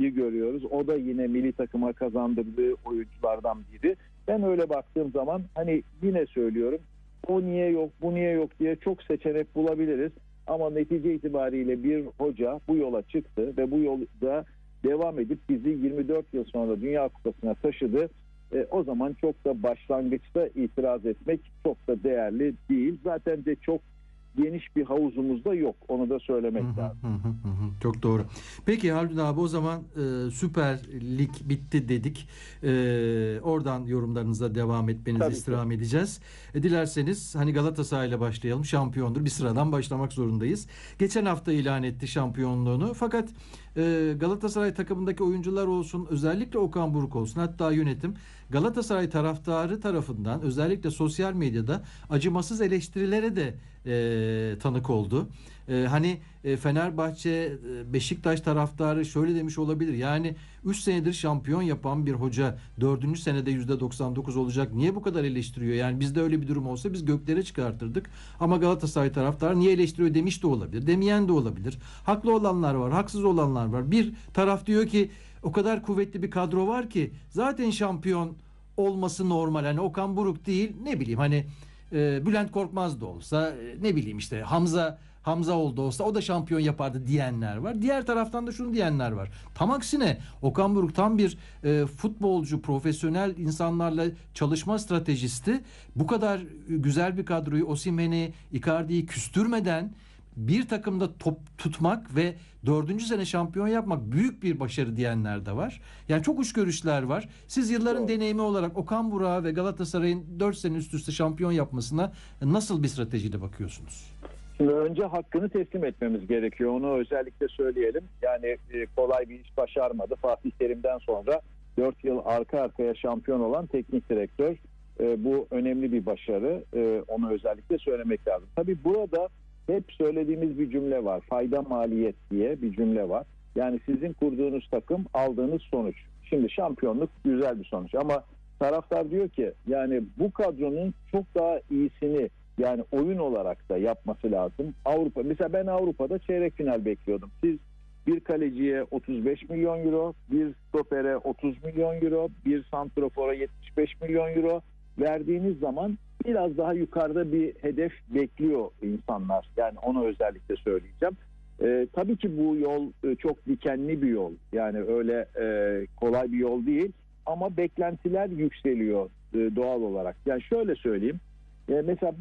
biri görüyoruz. O da yine milli takıma kazandırdığı oyunculardan biri. Ben öyle baktığım zaman hani yine söylüyorum, o niye yok, bu niye yok diye çok seçenek bulabiliriz. Ama netice itibariyle bir hoca bu yola çıktı ve bu yolda devam edip bizi 24 yıl sonra Dünya Kupası'na taşıdı. O zaman çok da başlangıçta itiraz etmek çok da değerli değil. Zaten de çok geniş bir havuzumuz da yok. Onu da söylemek lazım. Çok doğru. Peki Haldun abi, o zaman Süper Lig bitti dedik. Oradan yorumlarınıza devam etmenizi Tabii ki. istirham edeceğiz. Dilerseniz hani Galatasaray'la başlayalım. Şampiyondur. Bir sıradan başlamak zorundayız. Geçen hafta ilan etti şampiyonluğunu. Fakat Galatasaray takımındaki oyuncular olsun, özellikle Okan Buruk olsun, hatta yönetim Galatasaray taraftarı tarafından özellikle sosyal medyada acımasız eleştirilere de tanık oldu. Fenerbahçe, Beşiktaş taraftarı şöyle demiş olabilir. Yani 3 senedir şampiyon yapan bir hoca 4. senede %99 olacak. Niye bu kadar eleştiriyor? Yani bizde öyle bir durum olsa biz göklere çıkartırdık. Ama Galatasaray taraftarı niye eleştiriyor demiş de olabilir. Demeyen de olabilir. Haklı olanlar var, haksız olanlar var. Bir taraf diyor ki o kadar kuvvetli bir kadro var ki zaten şampiyon olması normal. Hani Okan Buruk değil, ne bileyim hani Bülent Korkmaz da olsa, ne bileyim işte Hamza oldu olsa o da şampiyon yapardı diyenler var. Diğer taraftan da şunu diyenler var. Tam aksine Okan Buruk tam bir futbolcu, profesyonel insanlarla çalışma stratejisti. Bu kadar güzel bir kadroyu, Osimhen'i, Icardi'yi küstürmeden bir takımda top tutmak ve 4. sene şampiyon yapmak büyük bir başarı diyenler de var. Yani çok uç görüşler var. Siz yılların deneyimi olarak Okan Buruk'a ve Galatasaray'ın 4 sene üst üste şampiyon yapmasına nasıl bir stratejiyle bakıyorsunuz? Şimdi önce hakkını teslim etmemiz gerekiyor. Onu özellikle söyleyelim. Yani kolay bir iş başarmadı. Fatih Terim'den sonra 4 yıl arka arkaya şampiyon olan teknik direktör. Bu önemli bir başarı. Onu özellikle söylemek lazım. Tabii burada hep söylediğimiz bir cümle var. Fayda maliyet diye bir cümle var. Yani sizin kurduğunuz takım, aldığınız sonuç. Şimdi şampiyonluk güzel bir sonuç ama taraftar diyor ki yani bu kadronun çok daha iyisini, yani oyun olarak da yapması lazım. Avrupa, mesela ben Avrupa'da çeyrek final bekliyordum. Siz bir kaleciye 35 milyon euro, bir stopere 30 milyon euro, bir santrofora 75 milyon euro verdiğiniz zaman biraz daha yukarıda bir hedef bekliyor insanlar. Yani onu özellikle söyleyeceğim. Tabii ki bu yol çok dikenli bir yol. Yani öyle kolay bir yol değil. Ama beklentiler yükseliyor doğal olarak. Yani şöyle söyleyeyim. Mesela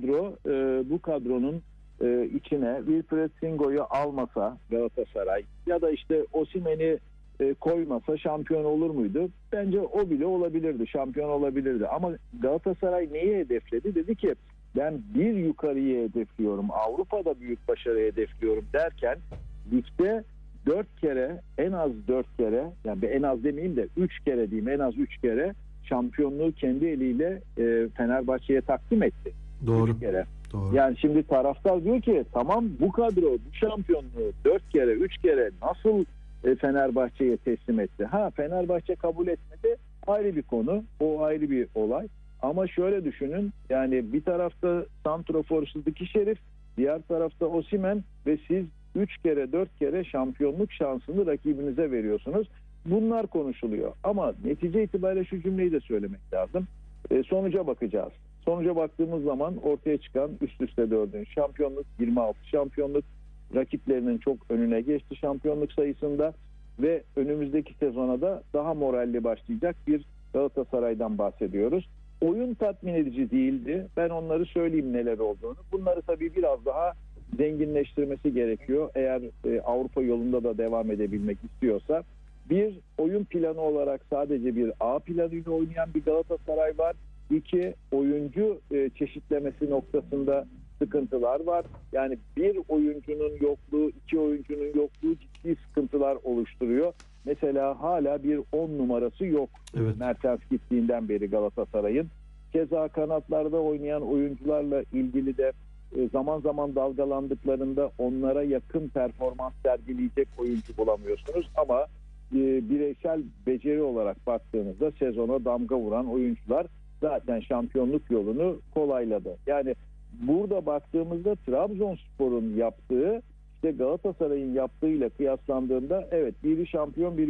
bu kadronun içine Wilfried Singo'yu almasa Galatasaray ya da işte Osimhen'i koymasa şampiyon olur muydu? Bence o bile olabilirdi, şampiyon olabilirdi. Ama Galatasaray neyi hedefledi? Dedi ki ben bir yukarıyı hedefliyorum, Avrupa'da büyük başarı hedefliyorum derken ligde 4 kere, en az 4 kere, yani en az demeyeyim de 3 kere diyeyim, en az 3 kere şampiyonluğu kendi eliyle Fenerbahçe'ye takdim etti. Doğru. 3 kere. Doğru. Yani şimdi taraftar diyor ki tamam, bu kadro bu şampiyonluğu 4 kere 3 kere nasıl Fenerbahçe'ye teslim etti? Fenerbahçe kabul etmedi, ayrı bir konu, o ayrı bir olay. Ama şöyle düşünün, yani bir tarafta santrofor Sıdıkı Şerif, diğer tarafta Osimhen ve siz 3 kere 4 kere şampiyonluk şansını rakibinize veriyorsunuz. Bunlar konuşuluyor. Ama netice itibariyle şu cümleyi de söylemek lazım. Sonuca bakacağız. Sonuca baktığımız zaman ortaya çıkan üst üste 4. şampiyonluk, 26 şampiyonluk, rakiplerinin çok önüne geçti şampiyonluk sayısında ve önümüzdeki sezona da daha moralli başlayacak bir Galatasaray'dan bahsediyoruz. Oyun tatmin edici değildi. Ben onları söyleyeyim neler olduğunu. Bunları tabii biraz daha zenginleştirmesi gerekiyor. Eğer Avrupa yolunda da devam edebilmek istiyorsa. Bir, oyun planı olarak sadece bir A planıyla oynayan bir Galatasaray var. 2, oyuncu çeşitlemesi noktasında sıkıntılar var. Yani bir oyuncunun yokluğu, 2 oyuncunun yokluğu ciddi sıkıntılar oluşturuyor. Mesela hala bir 10 numarası yok. Evet. Mertens gittiğinden beri Galatasaray'ın. Keza kanatlarda oynayan oyuncularla ilgili de zaman zaman dalgalandıklarında onlara yakın performans sergileyecek oyuncu bulamıyorsunuz. Ama bireysel beceri olarak baktığınızda sezona damga vuran oyuncular zaten şampiyonluk yolunu kolayladı. Yani burada baktığımızda Trabzonspor'un yaptığı işte Galatasaray'ın yaptığıyla kıyaslandığında evet, biri şampiyon, biri